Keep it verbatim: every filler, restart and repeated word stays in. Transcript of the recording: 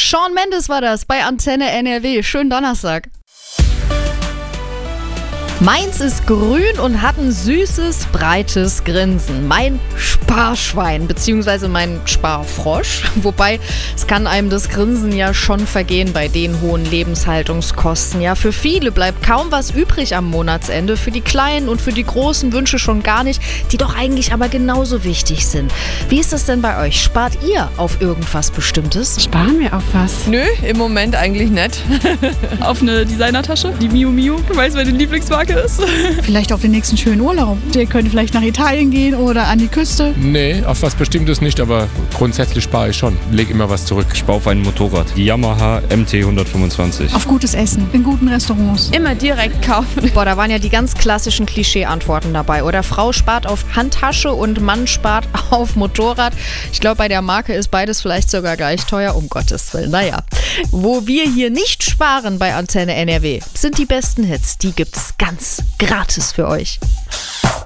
Shawn Mendes war das bei Antenne N R W. Schönen Donnerstag. Meins ist grün und hat ein süßes, breites Grinsen. Mein Sparschwein, beziehungsweise mein Sparfrosch. Wobei, es kann einem das Grinsen ja schon vergehen bei den hohen Lebenshaltungskosten. Ja, für viele bleibt kaum was übrig am Monatsende. Für die kleinen und für die großen Wünsche schon gar nicht, die doch eigentlich aber genauso wichtig sind. Wie ist das denn bei euch? Spart ihr auf irgendwas Bestimmtes? Sparen wir auf was? Nö, im Moment eigentlich nicht. Auf eine Designertasche, die Miu Miu, weil es meine Lieblingsmarke ist. Vielleicht auf den nächsten schönen Urlaub. Der könnte vielleicht nach Italien gehen oder an die Küste. Nee, auf was Bestimmtes nicht, aber grundsätzlich spare ich schon. Leg immer was zurück. Ich spare auf ein Motorrad. Die Yamaha M T hundertfünfundzwanzig. Auf gutes Essen, in guten Restaurants. Immer direkt kaufen. Boah, da waren ja die ganz klassischen Klischee-Antworten dabei. Oder Frau spart auf Handtasche und Mann spart auf Motorrad. Ich glaube, bei der Marke ist beides vielleicht sogar gleich teuer, um Gottes Willen. Naja, wo wir hier nicht sparen bei Antenne N R W, sind die besten Hits. Die gibt's ganz gratis für euch.